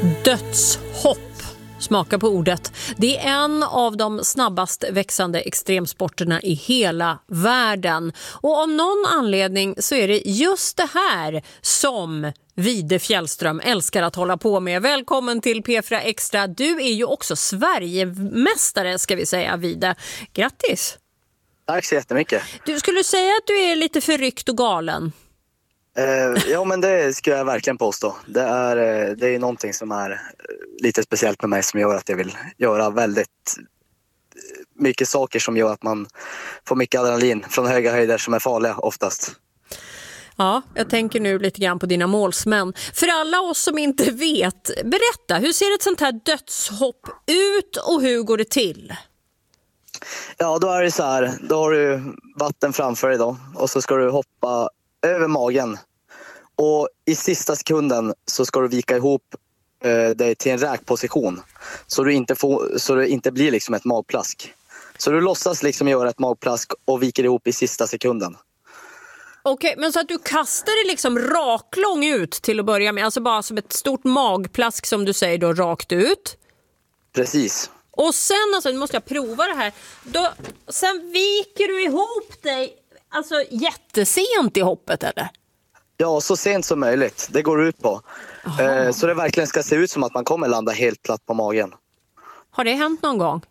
Dödshopp. Smaka på ordet. Det är en av de snabbast växande extremsporterna i hela världen. Och av någon anledning så är det just det här som Vide Fjällström älskar att hålla på med. Välkommen till P4 Extra. Du är ju också Sverigemästare, ska vi säga, Vide. Grattis! Tack så jättemycket. Du skulle säga att du är lite förryckt och galen. Ja, men det skulle jag verkligen påstå. Det är någonting som är lite speciellt med mig som gör att jag vill göra väldigt mycket saker som gör att man får mycket adrenalin från höga höjder som är farliga oftast. Ja, jag tänker nu lite grann på dina målsmän. För alla oss som inte vet, berätta, hur ser ett sånt här dödshopp ut och hur går det till? Ja, då är det så här. Då har du vatten framför dig då och så ska du hoppa över magen. Och i sista sekunden så ska du vika ihop dig till en räkposition. Så du inte blir liksom ett magplask. Så du låtsas liksom göra ett magplask och viker ihop i sista sekunden. Okej, men så att du kastar det liksom raklång ut till att börja med. Alltså bara som ett stort magplask som du säger då, rakt ut. Precis. Och sen, alltså nu måste jag prova det här. Sen viker du ihop dig alltså jättesent i hoppet, eller? Ja, så sent som möjligt. Det går ut på. Så det verkligen ska se ut som att man kommer landa helt platt på magen. Har det hänt någon gång?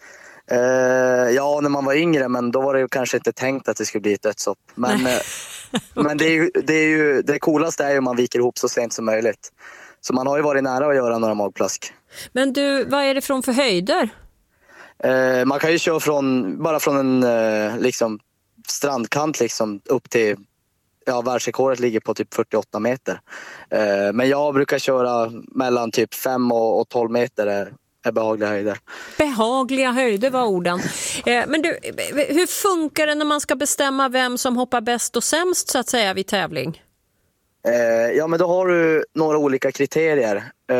Ja, när man var yngre, men då var det ju kanske inte tänkt att det skulle bli ett dödshopp. Men, men det coolaste är ju om man viker ihop så sent som möjligt. Så man har ju varit nära att göra några magplask. Men du, vad är det för höjder? Man kan ju köra från en liksom strandkant liksom upp till, ja, världsrekordet ligger på typ 48 meter. Men jag brukar köra mellan typ 5 och 12 meter är behagliga höjder. Behagliga höjder var orden. Men du, hur funkar det när man ska bestämma vem som hoppar bäst och sämst så att säga vid tävling? Ja, men då har du några olika kriterier.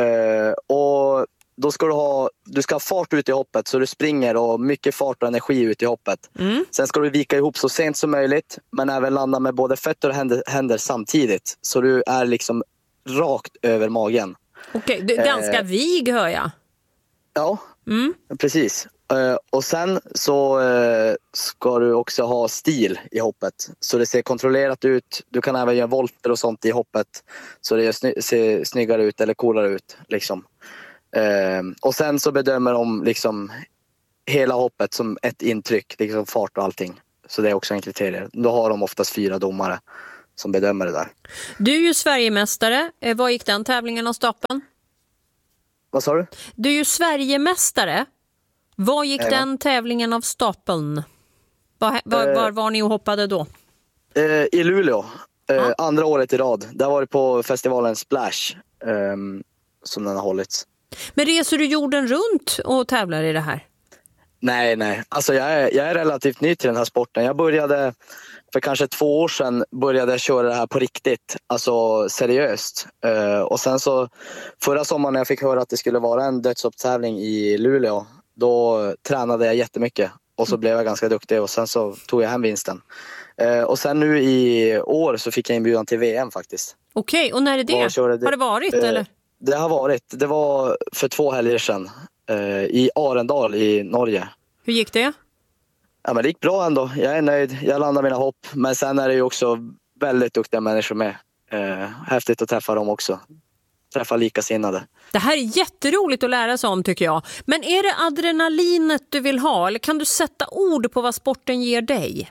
Och då ska du ska ha fart ut i hoppet så du springer och mycket fart och energi ut i hoppet. Sen ska du vika ihop så sent som möjligt men även landa med både fötter och händer samtidigt. Så du är liksom rakt över magen. Okej, du är ganska vig hör jag. Ja, precis. Och sen så ska du också ha stil i hoppet. Så det ser kontrollerat ut. Du kan även göra volter och sånt i hoppet. Så det ser snyggare ut eller coolare ut liksom. Och sen så bedömer de liksom hela hoppet som ett intryck, liksom fart och allting. Så det är också en kriterie. Då har de oftast 4 domare som bedömer det där. Du är ju Sverigemästare. Vad gick den tävlingen av stapeln? Vad sa du? Du är ju Sverigemästare. Vad gick den tävlingen av stapeln? Var var ni och hoppade då? I Luleå. Andra året i rad. Där var det på festivalen Splash som den har hållits. Men reser du jorden runt och tävlar i det här? Nej. Alltså jag är relativt ny till den här sporten. Jag började för kanske 2 år sedan köra det här på riktigt. Alltså seriöst. Och sen så förra sommaren när jag fick höra att det skulle vara en dödshoppstävling i Luleå. Då tränade jag jättemycket. Och så blev jag ganska duktig och sen så tog jag hem vinsten. Och sen nu i år så fick jag inbjudan till VM faktiskt. Okej, och när är det? Har det varit eller? Det har varit. Det var för 2 helger sedan i Arendal i Norge. Hur gick det? Ja, men det gick bra ändå. Jag är nöjd. Jag landar mina hopp. Men sen är det ju också väldigt duktiga människor med. Häftigt att träffa dem också. Träffa likasinnade. Det här är jätteroligt att lära sig om tycker jag. Men är det adrenalinet du vill ha? Eller kan du sätta ord på vad sporten ger dig?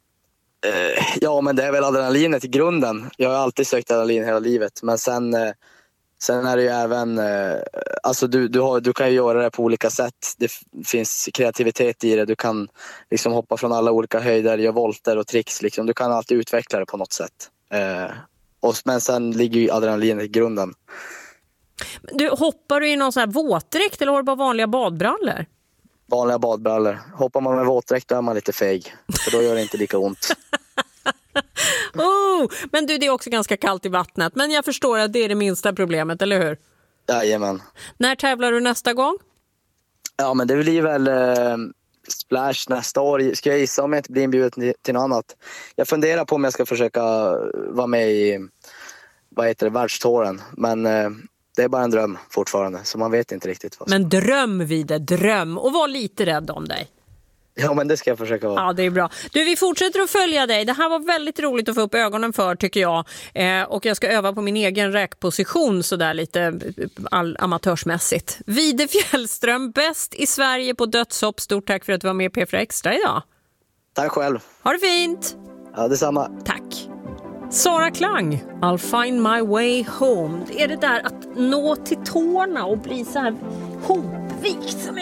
Ja, men det är väl adrenalinet i grunden. Jag har alltid sökt adrenalin hela livet. Men sen är det ju även, alltså du kan ju göra det på olika sätt. Det finns kreativitet i det. Du kan liksom hoppa från alla olika höjder, göra volter och tricks. Liksom. Du kan alltid utveckla det på något sätt. Men sen ligger ju adrenalin i grunden. Hoppar du i någon sån här våtdräkt eller har du bara vanliga badbrallor? Vanliga badbrallor. Hoppar man med våtdräkt då är man lite feg. För då gör det inte lika ont. Men det är också ganska kallt i vattnet. Men jag förstår att det är det minsta problemet, eller hur? Jajamän. När tävlar du nästa gång? Ja, men det blir väl Splash nästa år. Ska jag gissa om jag inte blir inbjuden till något annat. Jag funderar på om jag ska försöka vara med i världstouren. Men det är bara en dröm fortfarande. Så man vet inte riktigt vad som... Men dröm Vide, dröm. Och var lite rädd om dig. Ja, men det ska jag försöka vara. Ja, det är bra. Du, vi fortsätter att följa dig. Det här var väldigt roligt att få upp ögonen för, tycker jag. Och jag ska öva på min egen räkposition sådär lite amatörsmässigt. Vide Fjällström, bäst i Sverige på dödshopp. Stort tack för att du var med i P4 Extra idag. Tack själv. Ha det fint. Ja, detsamma. Tack. Sara Klang, I'll find my way home. Det är det där att nå till tårna och bli så här hopvikt som